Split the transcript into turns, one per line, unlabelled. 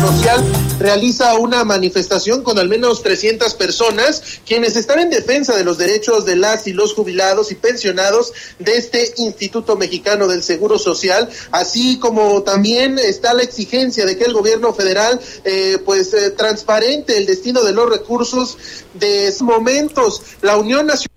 Social realiza una manifestación con al menos 300 personas, quienes están en defensa de los derechos de las y los jubilados y pensionados de este Instituto Mexicano del Seguro Social, así como también está la exigencia de que el gobierno federal transparente el destino de los recursos de esos momentos. La Unión Nacional